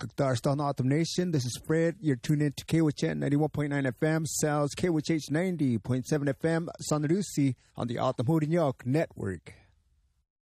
Kakdarsta on Autumn Nation. This is Fred. You're tuned in to KWHN 91.9 FM, Sal's KWH 90.7 FM, San Lucy on the Autumn Hood York Network.